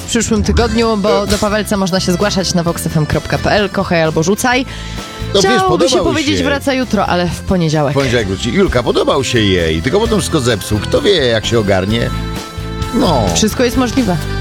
przyszłym tygodniu, bo do Pawelca można się zgłaszać na voxfm.pl. Kochaj albo rzucaj. No wiesz, Chciałoby się podobał powiedzieć się. wraca jutro, ale w poniedziałek. Wróci. Julka, podobał się jej, tylko potem wszystko zepsuł. Kto wie, jak się ogarnie? No. Wszystko jest możliwe.